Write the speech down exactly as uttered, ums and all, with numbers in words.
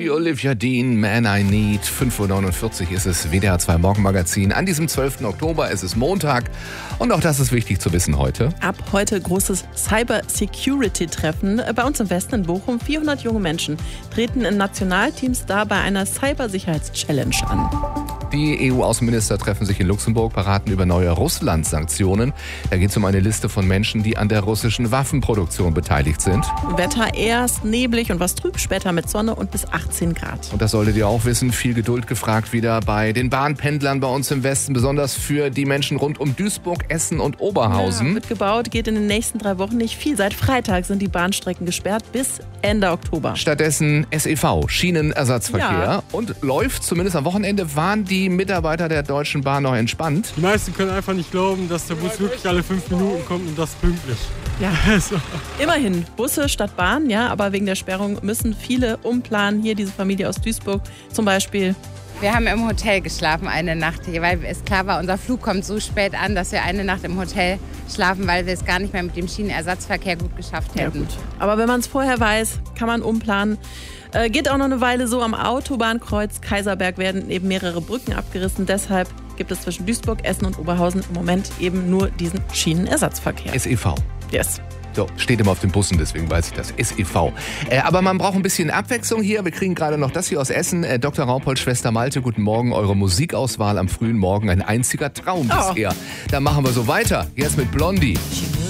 Die Olivia Dean, Man I Need. fünf Uhr neunundvierzig ist es, W D R zwei Morgenmagazin. An diesem zwölften Oktober, es ist Montag. Und auch das ist wichtig zu wissen heute. Ab heute großes Cyber-Security-Treffen bei uns im Westen in Bochum. vierhundert junge Menschen treten in Nationalteams da bei einer Cybersicherheits-Challenge an. Die E U-Außenminister treffen sich in Luxemburg, beraten über neue Russland-Sanktionen. Da geht es um eine Liste von Menschen, die an der russischen Waffenproduktion beteiligt sind. Wetter erst neblig und was trüb, später mit Sonne und bis achtzehn Grad. Und das solltet ihr auch wissen, viel Geduld gefragt wieder bei den Bahnpendlern bei uns im Westen, besonders für die Menschen rund um Duisburg, Essen und Oberhausen. Ja, wird gebaut, geht in den nächsten drei Wochen nicht viel. Seit Freitag sind die Bahnstrecken gesperrt bis Ende Oktober. Stattdessen S E V, Schienenersatzverkehr. Ja. Und läuft, zumindest am Wochenende, waren die Mitarbeiter der Deutschen Bahn noch entspannt. Die meisten können einfach nicht glauben, dass der Bus wirklich alle fünf Minuten kommt und das pünktlich. Ja, immerhin Busse statt Bahn, ja, aber wegen der Sperrung müssen viele umplanen. Hier diese Familie aus Duisburg zum Beispiel. Wir haben im Hotel geschlafen eine Nacht, weil es klar war, unser Flug kommt so spät an, dass wir eine Nacht im Hotel schlafen, weil wir es gar nicht mehr mit dem Schienenersatzverkehr gut geschafft hätten. Ja, gut. Aber wenn man es vorher weiß, kann man umplanen. Äh, geht auch noch eine Weile so. Am Autobahnkreuz Kaiserberg werden eben mehrere Brücken abgerissen. Deshalb gibt es zwischen Duisburg, Essen und Oberhausen im Moment eben nur diesen Schienenersatzverkehr. S E V. Yes. So, steht immer auf den Bussen, deswegen weiß ich das. S E V. Äh, aber man braucht ein bisschen Abwechslung hier. Wir kriegen gerade noch das hier aus Essen. Äh, Doktor Raupold, Schwester Malte, guten Morgen. Eure Musikauswahl am frühen Morgen, ein einziger Traum Oh. bisher. Dann machen wir so weiter. Jetzt mit Blondie.